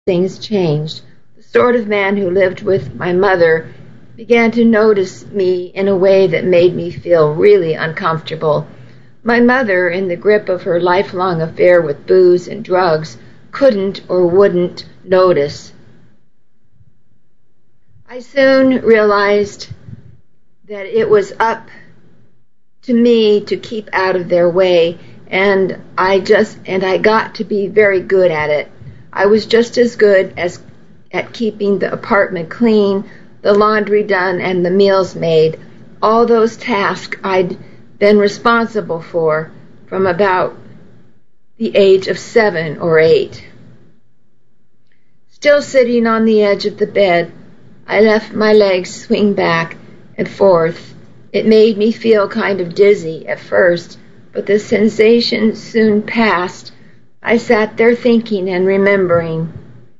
things changed. The sort of man who lived with my mother began to notice me in a way that made me feel really uncomfortable. My mother, in the grip of her lifelong affair with booze and drugs, couldn't or wouldn't notice. I soon realized that it was up to me to keep out of their way, and I got to be very good at it. I was just as good at keeping the apartment clean, the laundry done, and the meals made, all those tasks I'd been responsible for from about the age of 7 or 8. Still sitting on the edge of the bed, I let my legs swing back and forth. It made me feel kind of dizzy at first, but the sensation soon passed. I sat there thinking and remembering.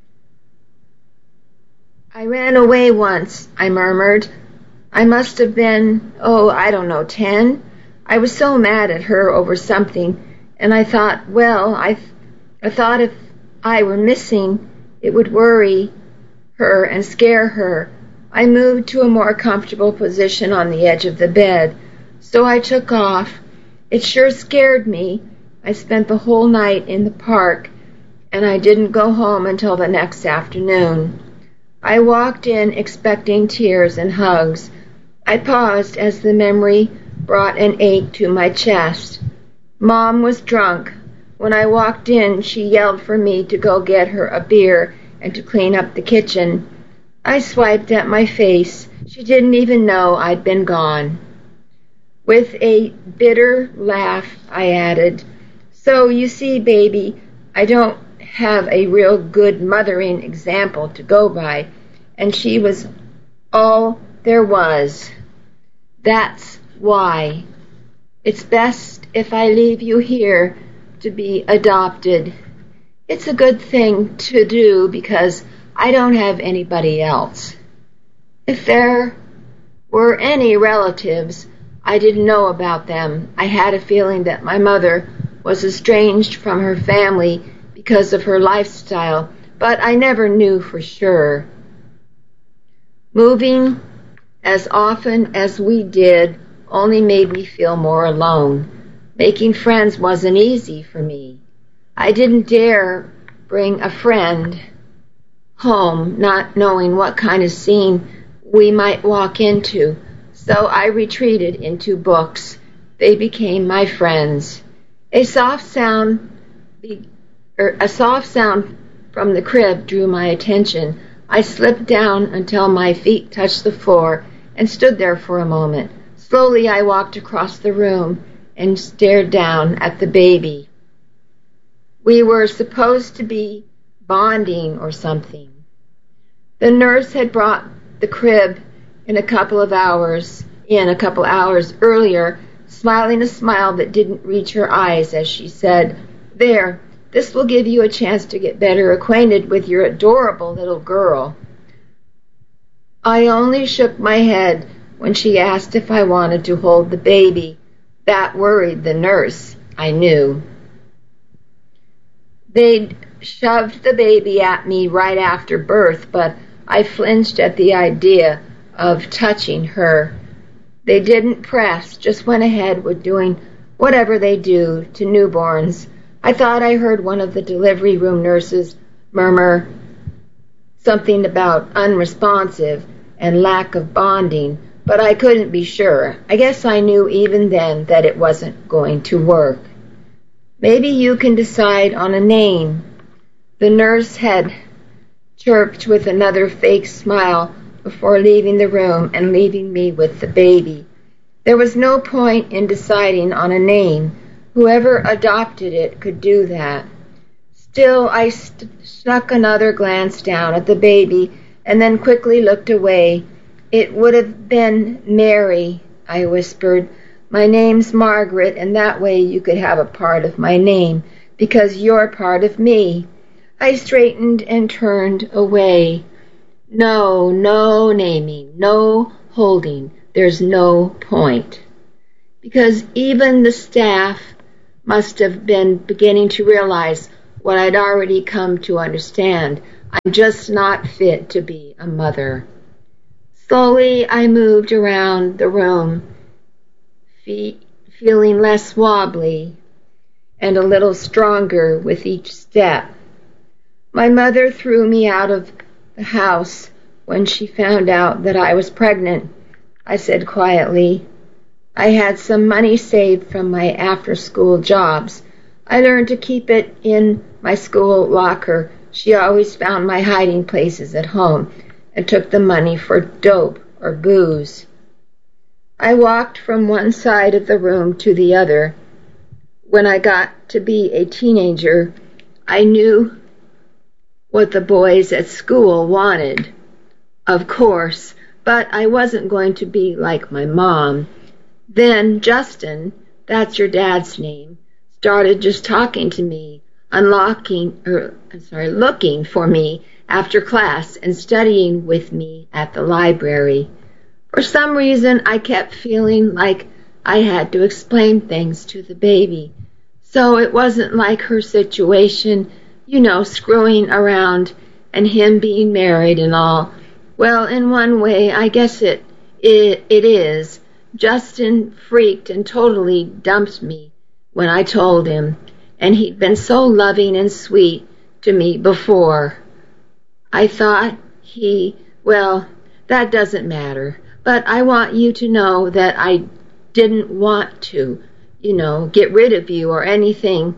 "I ran away once," I murmured. "I must have been, 10. I was so mad at her over something, and I thought, I thought if I were missing, it would worry her and scare her. I moved to a more comfortable position on the edge of the bed, so I took off. It sure scared me. I spent the whole night in the park, and I didn't go home until the next afternoon. I walked in expecting tears and hugs. I paused as the memory brought an ache to my chest. Mom was drunk. When I walked in, she yelled for me to go get her a beer and to clean up the kitchen. I swiped at my face. She didn't even know I'd been gone. With a bitter laugh, I added, "So you see, baby, I don't have a real good mothering example to go by, and she was all there was. That's why. It's best if I leave you here to be adopted. It's a good thing to do because I don't have anybody else. If there were any relatives, I didn't know about them. I had a feeling that my mother was estranged from her family because of her lifestyle, but I never knew for sure. Moving as often as we did only made me feel more alone. Making friends wasn't easy for me. I didn't dare bring a friend home, not knowing what kind of scene we might walk into, so I retreated into books. They became my friends. A soft sound from the crib drew my attention. I slipped down until my feet touched the floor and stood there for a moment. Slowly I walked across the room and stared down at the baby. We were supposed to be bonding or something. The nurse had brought the crib in a couple hours earlier, smiling a smile that didn't reach her eyes as she said, "There, this will give you a chance to get better acquainted with your adorable little girl." I only shook my head when she asked if I wanted to hold the baby. That worried the nurse, I knew. They'd shoved the baby at me right after birth, but I flinched at the idea of touching her. They didn't press, just went ahead with doing whatever they do to newborns. I thought I heard one of the delivery room nurses murmur something about unresponsive and lack of bonding, but I couldn't be sure. I guess I knew even then that it wasn't going to work. "Maybe you can decide on a name," the nurse had chirped with another fake smile before leaving the room and leaving me with the baby. There was no point in deciding on a name. Whoever adopted it could do that. Still, I snuck another glance down at the baby and then quickly looked away. "It would have been Mary," I whispered. "My name's Margaret, and that way you could have a part of my name, because you're part of me." I straightened and turned away. No naming, no holding. There's no point. Because even the staff must have been beginning to realize what I'd already come to understand. I'm just not fit to be a mother. Slowly, I moved around the room, feeling less wobbly and a little stronger with each step. My mother threw me out of the house when she found out that I was pregnant. I said quietly, I had some money saved from my after-school jobs. I learned to keep it in my school locker. She always found my hiding places at home and took the money for dope or booze. I walked from one side of the room to the other. When I got to be a teenager, I knew what the boys at school wanted, of course, but I wasn't going to be like my mom. Then Justin, that's your dad's name, started just talking to me, looking for me after class and studying with me at the library. For some reason, I kept feeling like I had to explain things to the baby. So it wasn't like her situation, screwing around and him being married and all. Well, in one way, I guess it is. Justin freaked and totally dumped me when I told him, and he'd been so loving and sweet to me before. I thought that doesn't matter, but I want you to know that I didn't want to, get rid of you or anything.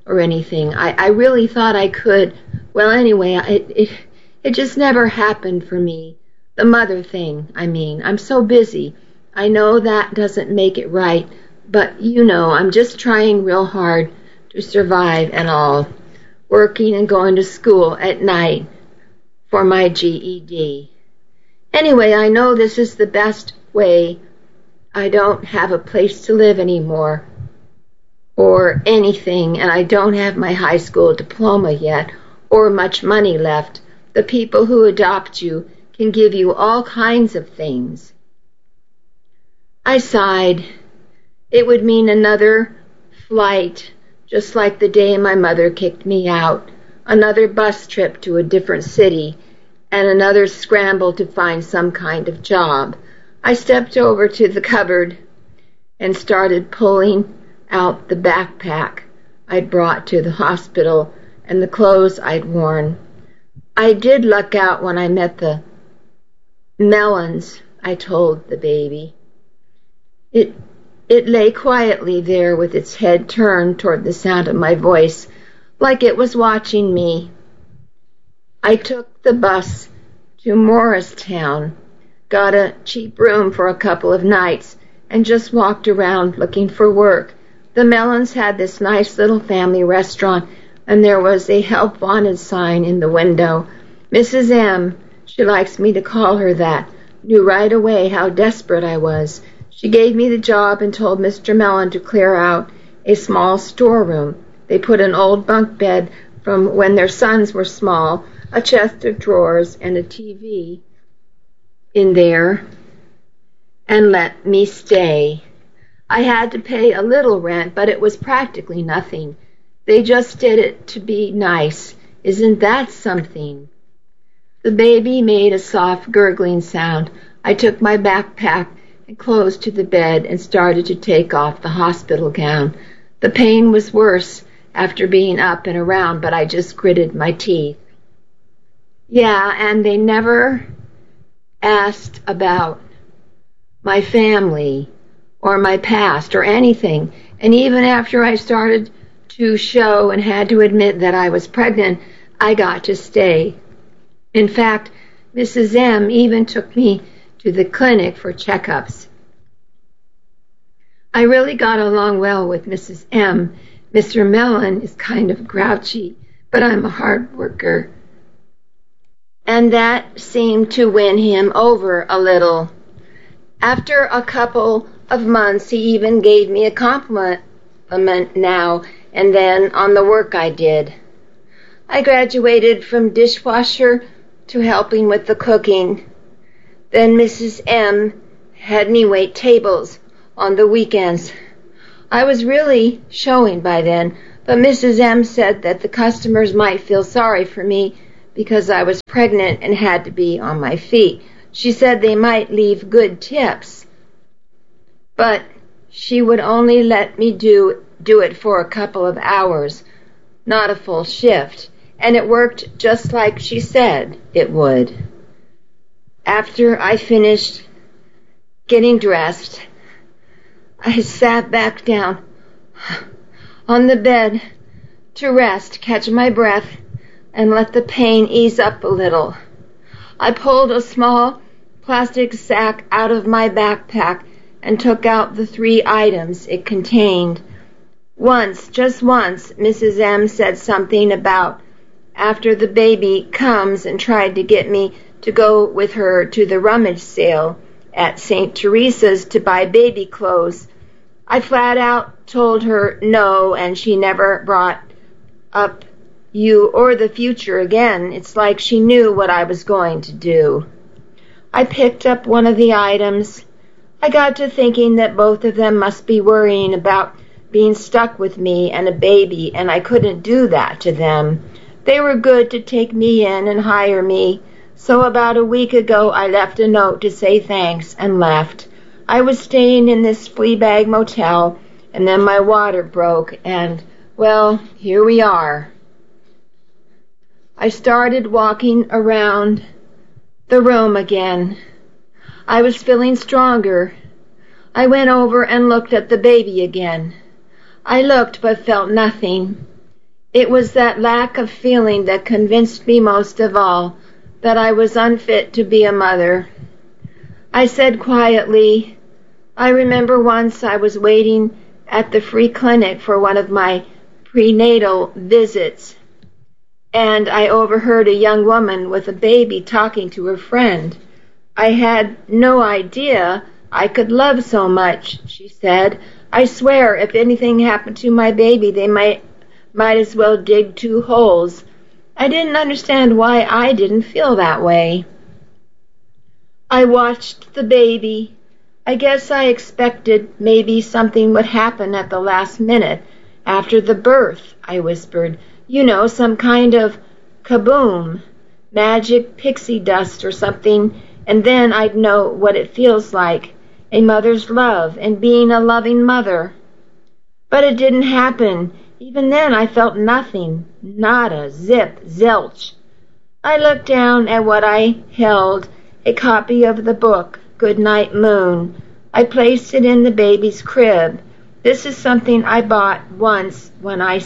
I really thought I could. Well, anyway, it just never happened for me. The mother thing, I'm so busy. I know that doesn't make it right, but I'm just trying real hard to survive and all, working and going to school at night for my GED. Anyway, I know this is the best way. I don't have a place to live anymore or anything, and I don't have my high school diploma yet or much money left. The people who adopt you can give you all kinds of things. I sighed. It would mean another flight, just like the day my mother kicked me out, another bus trip to a different city, and another scramble to find some kind of job. I stepped over to the cupboard and started pulling out the backpack I'd brought to the hospital and the clothes I'd worn. I did luck out when I met the Mellons, I told the baby. It lay quietly there with its head turned toward the sound of my voice, like it was watching me. I took the bus to Morristown, got a cheap room for a couple of nights, and just walked around looking for work. The Mellons had this nice little family restaurant, and there was a help wanted sign in the window. Mrs. M, she likes me to call her that, knew right away how desperate I was. She gave me the job and told Mr. Mellon to clear out a small storeroom. They put an old bunk bed from when their sons were small, a chest of drawers, and a TV in there, and let me stay. I had to pay a little rent, but it was practically nothing. They just did it to be nice. Isn't that something? The baby made a soft gurgling sound. I took my backpack and clothes to the bed and started to take off the hospital gown. The pain was worse after being up and around, but I just gritted my teeth. Yeah, and they never asked about my family or my past or anything. And even after I started to show and had to admit that I was pregnant, I got to stay. In fact, Mrs. M even took me to the clinic for checkups. I really got along well with Mrs. M. Mr. Mellon is kind of grouchy, but I'm a hard worker. And that seemed to win him over a little. After a couple of months, he even gave me a compliment now and then on the work I did. I graduated from dishwasher to helping with the cooking. Then Mrs. M had me wait tables on the weekends. I was really showing by then, but Mrs. M said that the customers might feel sorry for me because I was pregnant and had to be on my feet. She said they might leave good tips, but she would only let me do it for a couple of hours, not a full shift, and it worked just like she said it would. After I finished getting dressed, I sat back down on the bed to rest, catch my breath, and let the pain ease up a little. I pulled a small plastic sack out of my backpack and took out the 3 items it contained. Just once, Mrs. M said something about after the baby comes and tried to get me to go with her to the rummage sale at St. Teresa's to buy baby clothes. I flat out told her no, and she never brought up you or the future again. It's like she knew what I was going to do. I picked up one of the items. I got to thinking that both of them must be worrying about being stuck with me and a baby, and I couldn't do that to them. They were good to take me in and hire me, so about a week ago I left a note to say thanks and left. I was staying in this flea bag motel, and then my water broke, and, well, here we are. I started walking around the room again. I was feeling stronger. I went over and looked at the baby again. I looked but felt nothing. It was that lack of feeling that convinced me most of all that I was unfit to be a mother. I said quietly, I remember once I was waiting at the free clinic for one of my prenatal visits, and I overheard a young woman with a baby talking to her friend. I had no idea I could love so much, she said. I swear if anything happened to my baby, they might as well dig 2 holes. I didn't understand why I didn't feel that way. I watched the baby. I guess I expected maybe something would happen at the last minute after the birth, I whispered. You know, some kind of kaboom, magic pixie dust or something, and then I'd know what it feels like, a mother's love and being a loving mother. But it didn't happen. Even then I felt nothing, nada, zip, zilch. I looked down at what I held, a copy of the book, Goodnight Moon. I placed it in the baby's crib. This is something I bought once when I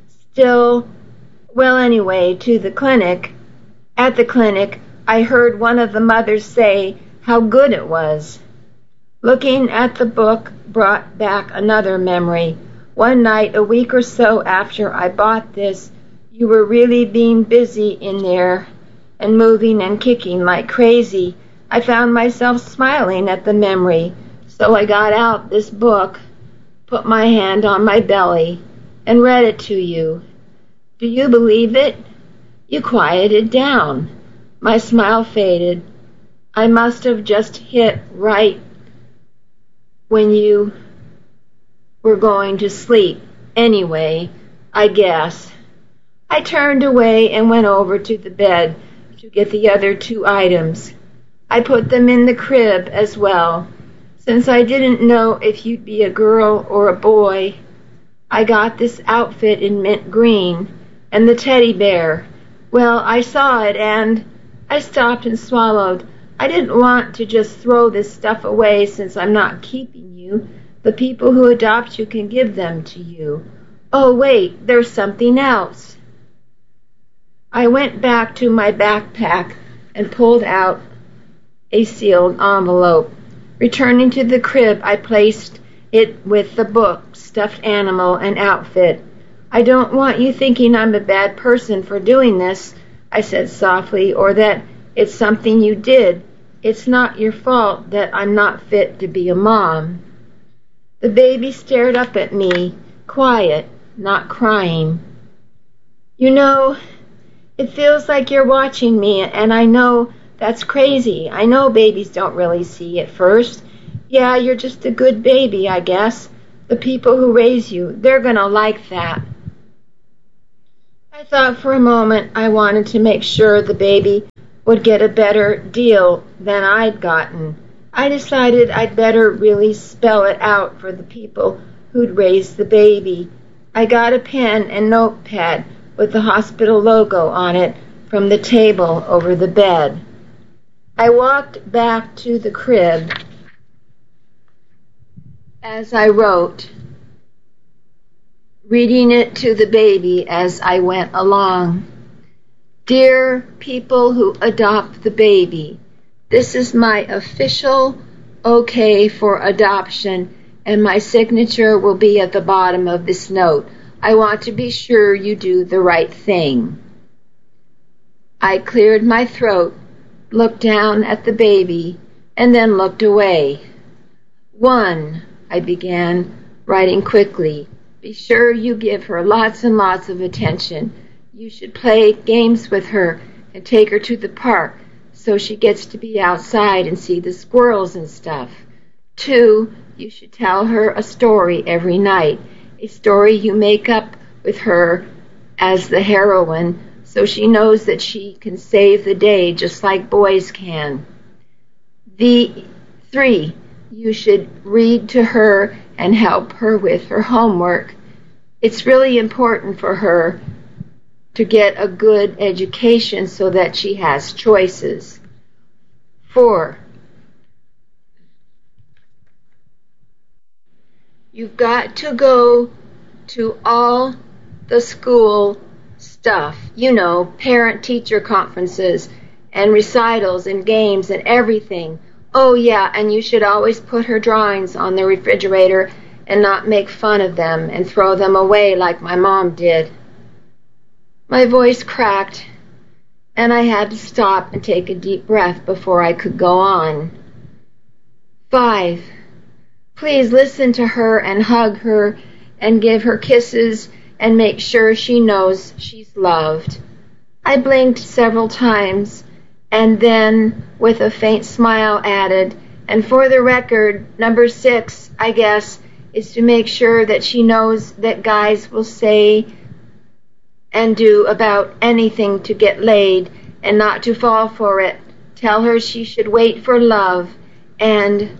to the clinic. At the clinic, I heard one of the mothers say how good it was. Looking at the book brought back another memory. One night, a week or so after I bought this, you were really being busy in there and moving and kicking like crazy. I found myself smiling at the memory, so I got out this book, put my hand on my belly, and read it to you. Do you believe it? You quieted down. My smile faded. I must have just hit right when you were going to sleep. Anyway, I guess. I turned away and went over to the bed to get the other 2 items. I put them in the crib as well. Since I didn't know if you'd be a girl or a boy, I got this outfit in mint green and the teddy bear. Well, I saw it and I stopped and swallowed. I didn't want to just throw this stuff away since I'm not keeping you. The people who adopt you can give them to you. Oh, wait, there's something else. I went back to my backpack and pulled out a sealed envelope. Returning to the crib, I placed it with the book, stuffed animal, and outfit. I don't want you thinking I'm a bad person for doing this, I said softly, or that it's something you did. It's not your fault that I'm not fit to be a mom. The baby stared up at me, quiet, not crying. You know, it feels like you're watching me, and I know that's crazy. I know babies don't really see at first. Yeah, you're just a good baby, I guess. The people who raise you, they're gonna like that. I thought for a moment I wanted to make sure the baby would get a better deal than I'd gotten. I decided I'd better really spell it out for the people who'd raised the baby. I got a pen and notepad with the hospital logo on it from the table over the bed. I walked back to the crib as I wrote, reading it to the baby as I went along. Dear people who adopt the baby, this is my official okay for adoption, and my signature will be at the bottom of this note. I want to be sure you do the right thing. I cleared my throat, looked down at the baby, and then looked away. 1, I began, writing quickly. Be sure you give her lots and lots of attention. You should play games with her and take her to the park so she gets to be outside and see the squirrels and stuff. 2, you should tell her a story every night, a story you make up with her as the heroine so she knows that she can save the day just like boys can. 3, you should read to her and help her with her homework. It's really important for her to get a good education so that she has choices. 4, you've got to go to all the school stuff, parent-teacher conferences and recitals and games and everything. Oh yeah, and you should always put her drawings on the refrigerator and not make fun of them and throw them away like my mom did. My voice cracked, and I had to stop and take a deep breath before I could go on. 5, please listen to her and hug her and give her kisses and make sure she knows she's loved. I blinked several times and then, with a faint smile, added, and for the record, number 6, I guess, is to make sure that she knows that guys will say and do about anything to get laid and not to fall for it. Tell her she should wait for love. And,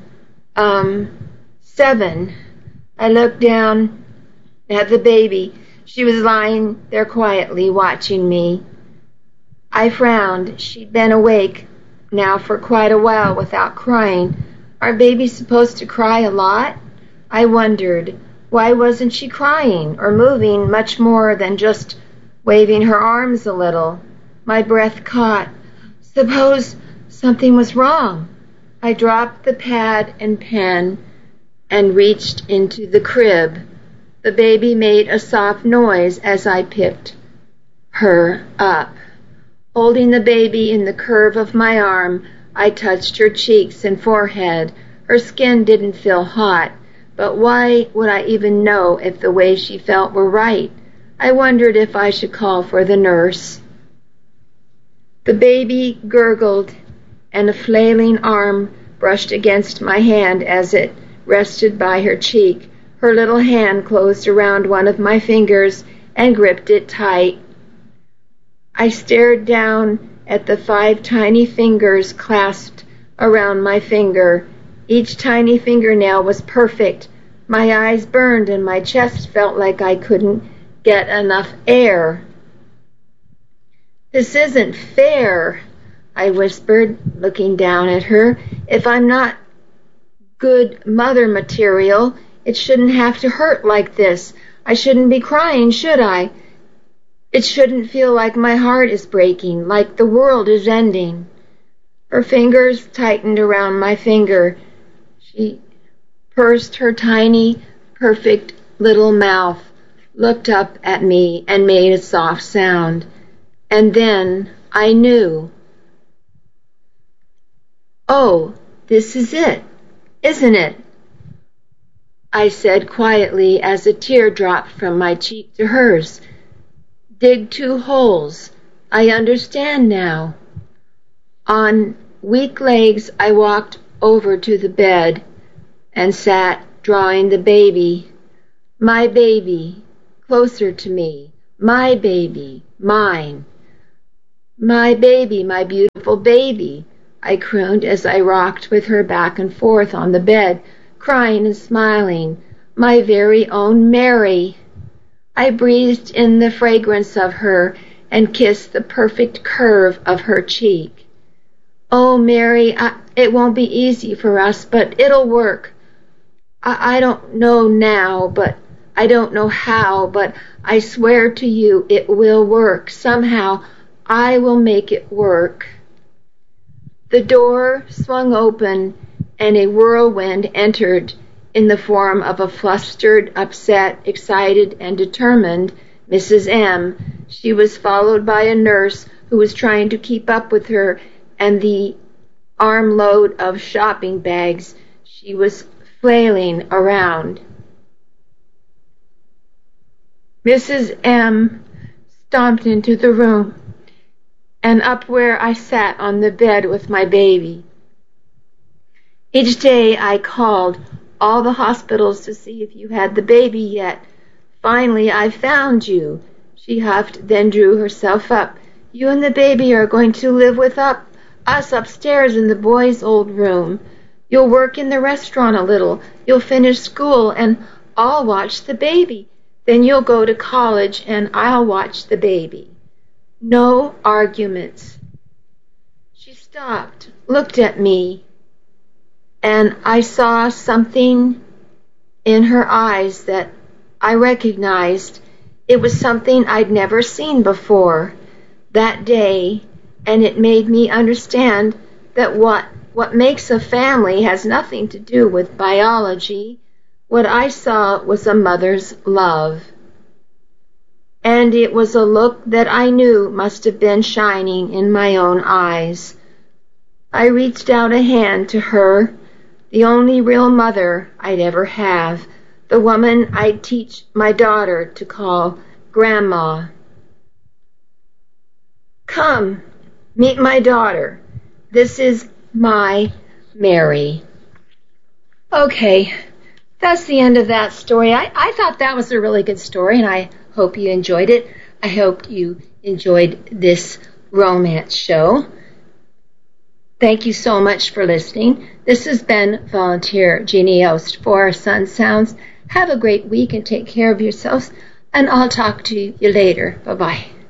7, I looked down at the baby. She was lying there quietly watching me. I frowned. She'd been awake now for quite a while without crying. Are babies supposed to cry a lot? I wondered. Why wasn't she crying or moving much more than just waving her arms a little? My breath caught. Suppose something was wrong. I dropped the pad and pen and reached into the crib. The baby made a soft noise as I picked her up. Holding the baby in the curve of my arm, I touched her cheeks and forehead. Her skin didn't feel hot, but why would I even know if the way she felt were right? I wondered if I should call for the nurse. The baby gurgled, and a flailing arm brushed against my hand as it rested by her cheek. Her little hand closed around one of my fingers and gripped it tight. I stared down at the 5 tiny fingers clasped around my finger. Each tiny fingernail was perfect. My eyes burned and my chest felt like I couldn't get enough air. This isn't fair, I whispered, looking down at her. If I'm not good mother material, it shouldn't have to hurt like this. I shouldn't be crying, should I? It shouldn't feel like my heart is breaking, like the world is ending. Her fingers tightened around my finger. She pursed her tiny, perfect little mouth, looked up at me, and made a soft sound. And then I knew. Oh, this is it, isn't it? I said quietly as a tear dropped from my cheek to hers. Dig 2 holes. I understand now. On weak legs, I walked over to the bed and sat drawing the baby, my baby, closer to me, My baby, mine. My baby, my beautiful baby, I crooned as I rocked with her back and forth on the bed, crying and smiling. My very own Mary. I breathed in the fragrance of her and kissed the perfect curve of her cheek. Oh, Mary, it won't be easy for us, but it'll work. I don't know now, but I don't know how, but I swear to you it will work. Somehow I will make it work. The door swung open and a whirlwind entered in the form of a flustered, upset, excited, and determined Mrs. M. She was followed by a nurse who was trying to keep up with her and the armload of shopping bags she was flailing around. Mrs. M. stomped into the room and up where I sat on the bed with my baby. Each day I called all the hospitals to see if you had the baby yet. Finally, I found you. She huffed, then drew herself up. You and the baby are going to live with us upstairs in the boys' old room. You'll work in the restaurant a little. You'll finish school, and I'll watch the baby. Then you'll go to college, and I'll watch the baby. No arguments. She stopped, looked at me, and I saw something in her eyes that I recognized. It was something I'd never seen before that day, and it made me understand that what makes a family has nothing to do with biology. What I saw was a mother's love. And it was a look that I knew must have been shining in my own eyes. I reached out a hand to her, the only real mother I'd ever have, the woman I'd teach my daughter to call Grandma. Come, meet my daughter. This is my Mary. Okay, that's the end of that story. I thought that was a really good story, and I hope you enjoyed it. I hope you enjoyed this romance show. Thank you so much for listening. This has been Volunteer Jeannie Yost for Our Sun Sounds. Have a great week and take care of yourselves, and I'll talk to you later. Bye-bye.